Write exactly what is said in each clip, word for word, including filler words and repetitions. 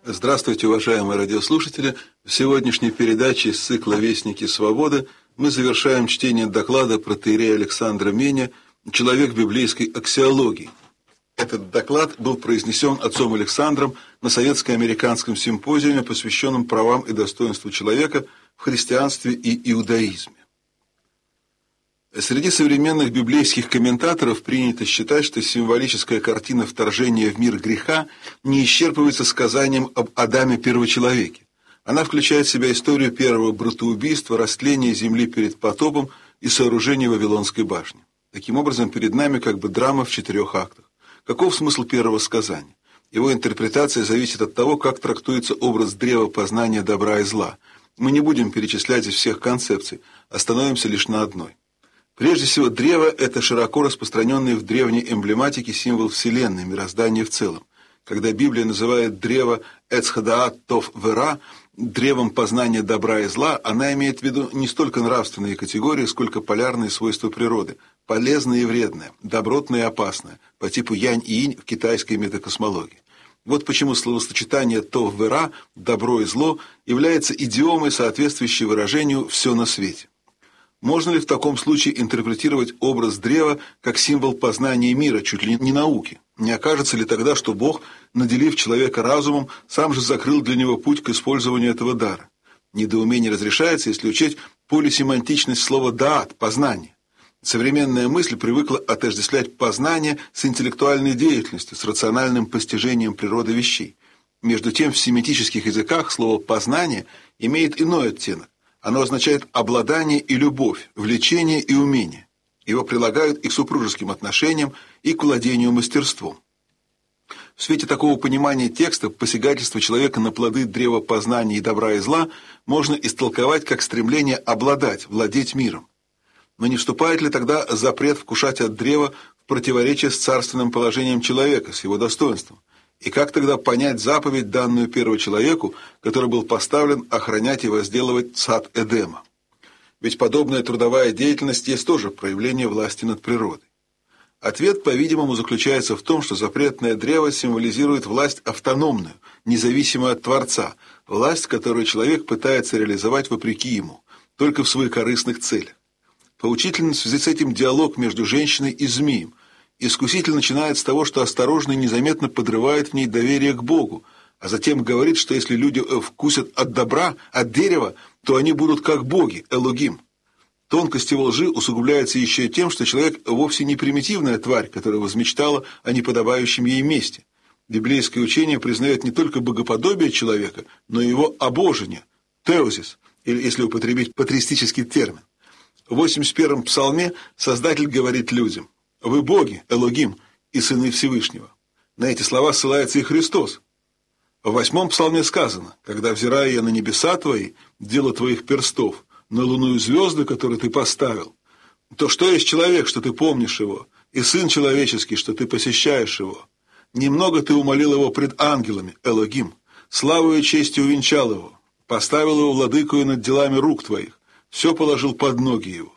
Здравствуйте, уважаемые радиослушатели! В сегодняшней передаче из цикла «Вестники свободы» мы завершаем чтение доклада протоиерея Александра Меня «Человек библейской аксиологии». Этот доклад был произнесен отцом Александром на советско-американском симпозиуме, посвященном правам и достоинству человека в христианстве и иудаизме. Среди современных библейских комментаторов принято считать, что символическая картина вторжения в мир греха не исчерпывается сказанием об Адаме первочеловеке. Она включает в себя историю первого братоубийства, растления земли перед потопом и сооружения Вавилонской башни. Таким образом, перед нами как бы драма в четырех актах. Каков смысл первого сказания? Его интерпретация зависит от того, как трактуется образ древа познания добра и зла. Мы не будем перечислять из всех концепций, остановимся лишь на одной. Прежде всего, древо – это широко распространенный в древней эмблематике символ Вселенной, мироздания в целом. Когда Библия называет древо «эцхадаат тов вера» древом познания добра и зла, она имеет в виду не столько нравственные категории, сколько полярные свойства природы – полезное и вредное, добротное и опасное, по типу янь и инь в китайской метакосмологии. Вот почему словосочетание «тов вера» – добро и зло является идиомой, соответствующей выражению «все на свете». Можно ли в таком случае интерпретировать образ древа как символ познания мира, чуть ли не науки? Не окажется ли тогда, что Бог, наделив человека разумом, сам же закрыл для него путь к использованию этого дара? Недоумение разрешается, если учесть полисемантичность слова «даат» – «познание». Современная мысль привыкла отождествлять познание с интеллектуальной деятельностью, с рациональным постижением природы вещей. Между тем, в семитических языках слово «познание» имеет иной оттенок. Оно означает обладание и любовь, влечение и умение. Его прилагают и к супружеским отношениям, и к владению мастерством. В свете такого понимания текста посягательство человека на плоды древа познания и добра и зла можно истолковать как стремление обладать, владеть миром. Но не вступает ли тогда запрет вкушать от древа в противоречие с царственным положением человека, с его достоинством? И как тогда понять заповедь, данную первочеловеку, который был поставлен охранять и возделывать сад Эдема? Ведь подобная трудовая деятельность есть тоже проявление власти над природой. Ответ, по-видимому, заключается в том, что запретное древо символизирует власть автономную, независимую от Творца, власть, которую человек пытается реализовать вопреки ему, только в своих корыстных целях. Поучительно в связи с этим диалог между женщиной и змеем. Искуситель начинает с того, что осторожно и незаметно подрывает в ней доверие к Богу, а затем говорит, что если люди вкусят от добра, от дерева, то они будут как боги, Элогим. Тонкость его лжи усугубляется еще и тем, что человек вовсе не примитивная тварь, которая возмечтала о неподобающем ей месте. Библейское учение признает не только богоподобие человека, но и его обожение, теозис, или, если употребить патристический термин. В восемьдесят первом псалме Создатель говорит людям: «Вы боги, Элогим, и сыны Всевышнего». На эти слова ссылается и Христос. В восьмом псалме сказано: «Когда взираю я на небеса твои, дело твоих перстов, на луну и звезды, которые ты поставил, то что есть человек, что ты помнишь его, и сын человеческий, что ты посещаешь его? Немного ты умолил его пред ангелами, Элогим, славу и честью увенчал его, поставил его владыкою над делами рук твоих, все положил под ноги его».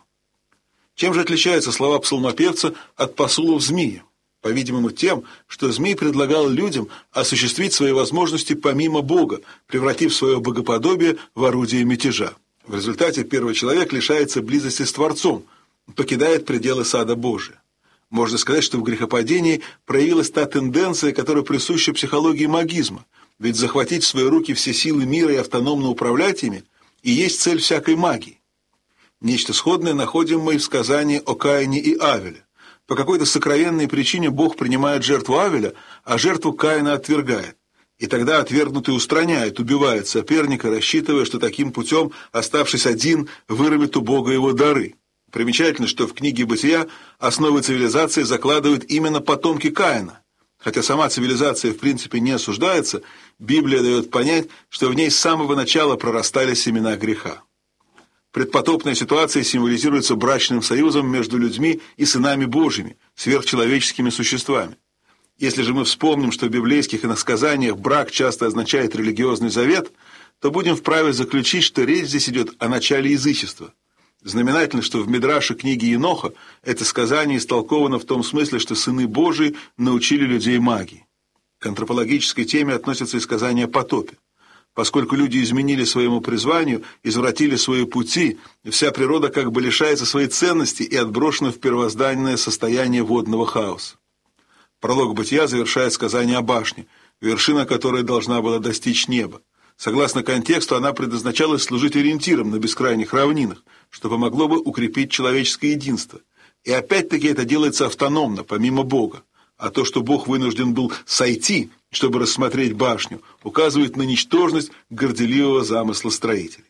Чем же отличаются слова псалмопевца от посулов змея? По-видимому, тем, что змей предлагал людям осуществить свои возможности помимо Бога, превратив свое богоподобие в орудие мятежа. В результате первый человек лишается близости с Творцом, покидает пределы сада Божия. Можно сказать, что в грехопадении проявилась та тенденция, которая присуща психологии магизма, ведь захватить в свои руки все силы мира и автономно управлять ими и есть цель всякой магии. Нечто сходное находим мы и в сказании о Каине и Авеле. По какой-то сокровенной причине Бог принимает жертву Авеля, а жертву Каина отвергает. И тогда отвергнутый устраняет, убивает соперника, рассчитывая, что таким путем, оставшись один, вырвет у Бога его дары. Примечательно, что в книге «Бытия» основы цивилизации закладывают именно потомки Каина. Хотя сама цивилизация в принципе не осуждается, Библия дает понять, что в ней с самого начала прорастали семена греха. Предпотопная ситуация символизируется брачным союзом между людьми и сынами Божьими, сверхчеловеческими существами. Если же мы вспомним, что в библейских иносказаниях брак часто означает религиозный завет, то будем вправе заключить, что речь здесь идет о начале язычества. Знаменательно, что в Мидраше книги Еноха это сказание истолковано в том смысле, что сыны Божии научили людей магии. К антропологической теме относятся и сказания о потопе. Поскольку люди изменили своему призванию, извратили свои пути, вся природа как бы лишается своей ценности и отброшена в первозданное состояние водного хаоса. Пролог Бытия завершает сказание о башне, вершина которой должна была достичь неба. Согласно контексту, она предназначалась служить ориентиром на бескрайних равнинах, что помогло бы укрепить человеческое единство. И опять-таки это делается автономно, помимо Бога. А то, что Бог вынужден был сойти, чтобы рассмотреть башню, указывает на ничтожность горделивого замысла строителей.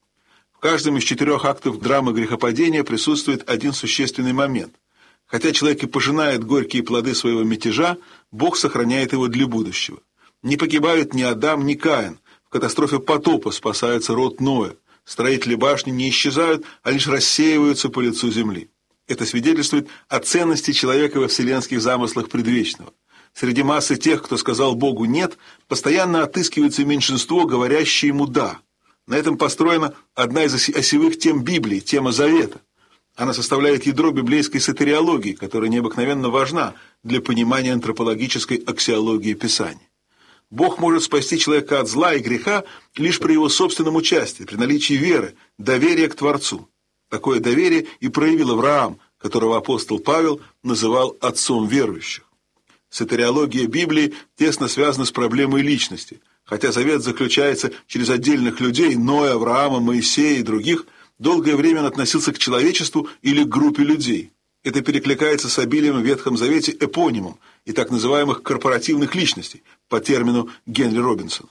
В каждом из четырех актов драмы грехопадения присутствует один существенный момент. Хотя человек и пожинает горькие плоды своего мятежа, Бог сохраняет его для будущего. Не погибают ни Адам, ни Каин. В катастрофе потопа спасается род Ноя. Строители башни не исчезают, а лишь рассеиваются по лицу земли. Это свидетельствует о ценности человека во вселенских замыслах предвечного. Среди массы тех, кто сказал Богу «нет», постоянно отыскивается меньшинство, говорящее ему «да». На этом построена одна из осевых тем Библии, тема Завета. Она составляет ядро библейской сатериологии, которая необыкновенно важна для понимания антропологической аксиологии Писания. Бог может спасти человека от зла и греха лишь при его собственном участии, при наличии веры, доверия к Творцу. Такое доверие и проявил Авраам, которого апостол Павел называл отцом верующих. Сатериология Библии тесно связана с проблемой личности. Хотя завет заключается через отдельных людей, Ноя, Авраама, Моисея и других, долгое время он относился к человечеству или к группе людей. Это перекликается с обилием в Ветхом Завете эпонимом и так называемых корпоративных личностей, по термину Генри Робинсона.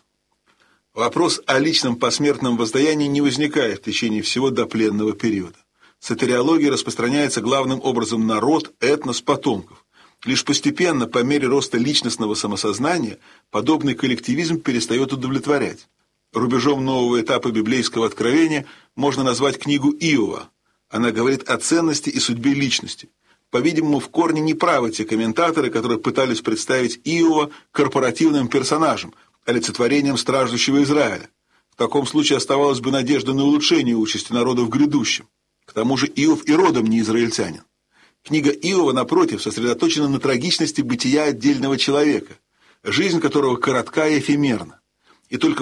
Вопрос о личном посмертном воздаянии не возникает в течение всего допленного периода. Сатериология распространяется главным образом на род, этнос, потомков. Лишь постепенно, по мере роста личностного самосознания, подобный коллективизм перестает удовлетворять. Рубежом нового этапа библейского откровения можно назвать книгу Иова. Она говорит о ценности и судьбе личности. По-видимому, в корне неправы те комментаторы, которые пытались представить Иова корпоративным персонажем, олицетворением страждущего Израиля. В таком случае оставалась бы надежда на улучшение участи народа в грядущем. К тому же Иов и родом не израильтянин. Книга Иова, напротив, сосредоточена на трагичности бытия отдельного человека, жизнь которого коротка и эфемерна. И только